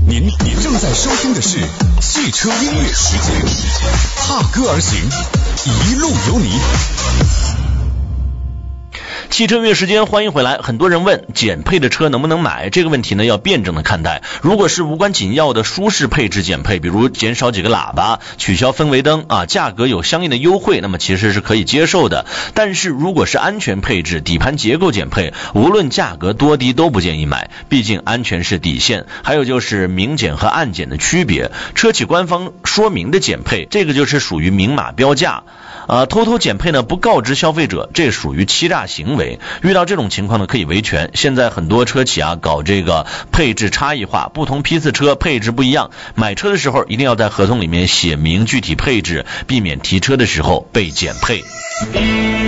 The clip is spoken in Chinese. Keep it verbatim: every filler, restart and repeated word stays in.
您您正在收听的是汽车音乐时间，踏歌而行，一路有你。 汽车音乐时间，欢迎回来。很多人问减配的车能不能买，这个问题呢要辩证的看待。如果是无关紧要的舒适配置减配，比如减少几个喇叭、取消氛围灯啊，价格有相应的优惠，那么其实是可以接受的。但是如果是安全配置、底盘结构减配，无论价格多低都不建议买，毕竟安全是底线。还有就是明减和暗减的区别，车企官方说明的减配，这个就是属于明码标价。呃，偷偷减配呢，不告知消费者，这属于欺诈行为。遇到这种情况呢，可以维权。现在很多车企啊，搞这个配置差异化，不同批次车配置不一样。买车的时候一定要在合同里面写明具体配置，避免提车的时候被减配。